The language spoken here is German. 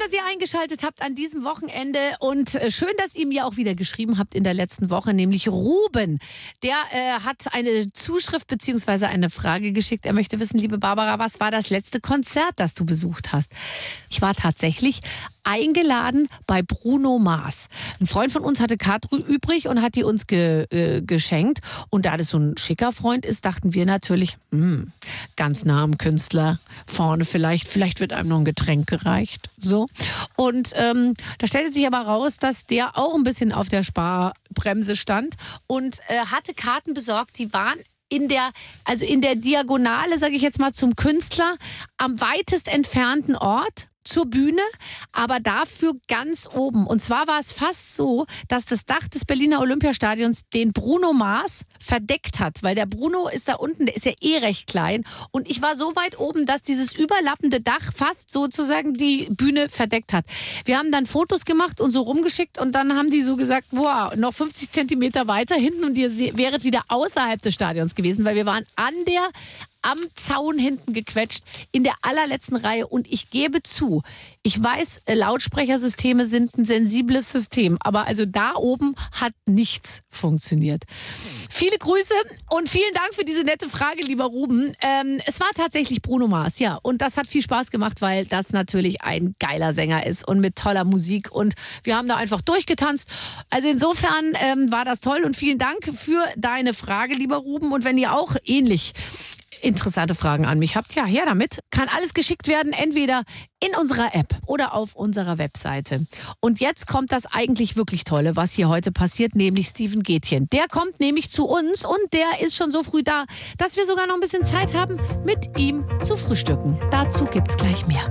dass ihr eingeschaltet habt an diesem Wochenende und schön, dass ihr mir auch wieder geschrieben habt in der letzten Woche, nämlich Ruben. Der hat eine Zuschrift bzw. eine Frage geschickt. Er möchte wissen, liebe Barbara, was war das letzte Konzert, das du besucht hast? Ich war tatsächlich eingeladen bei Bruno Mars. Ein Freund von uns hatte Karte übrig und hat die uns geschenkt. Und da das so ein schicker Freund ist, dachten wir natürlich, ganz nah am Künstler, vorne vielleicht wird einem noch ein Getränk gereicht. So. Und da stellte sich aber raus, dass der auch ein bisschen auf der Sparbremse stand und hatte Karten besorgt, die waren in der Diagonale, sage ich jetzt mal, zum Künstler, am weitest entfernten Ort zur Bühne, aber dafür ganz oben. Und zwar war es fast so, dass das Dach des Berliner Olympiastadions den Bruno Mars verdeckt hat, weil der Bruno ist da unten, der ist ja eh recht klein und ich war so weit oben, dass dieses überlappende Dach fast sozusagen die Bühne verdeckt hat. Wir haben dann Fotos gemacht und so rumgeschickt und dann haben die so gesagt, wow, noch 50 Zentimeter weiter hinten und ihr wäret wieder außerhalb des Stadions gewesen, weil wir waren am Zaun hinten gequetscht, in der allerletzten Reihe. Und ich gebe zu, ich weiß, Lautsprechersysteme sind ein sensibles System, aber also da oben hat nichts funktioniert. Viele Grüße und vielen Dank für diese nette Frage, lieber Ruben. Es war tatsächlich Bruno Mars, ja. Und das hat viel Spaß gemacht, weil das natürlich ein geiler Sänger ist und mit toller Musik. Und wir haben da einfach durchgetanzt. Also insofern war das toll und vielen Dank für deine Frage, lieber Ruben. Und wenn ihr auch ähnlich interessante Fragen an mich habt, ja, her damit. Kann alles geschickt werden, entweder in unserer App oder auf unserer Webseite. Und jetzt kommt das eigentlich wirklich Tolle, was hier heute passiert, nämlich Steven Gätjen. Der kommt nämlich zu uns und der ist schon so früh da, dass wir sogar noch ein bisschen Zeit haben, mit ihm zu frühstücken. Dazu gibt's gleich mehr.